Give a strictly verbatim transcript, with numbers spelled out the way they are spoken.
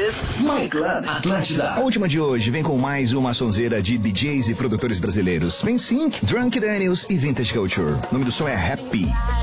is My Club Atlântida. A última de hoje vem com mais uma sonzeira de D Js e produtores brasileiros. Vem Sync, Drunk Daniels e Vintage Culture. O nome do som é Happy.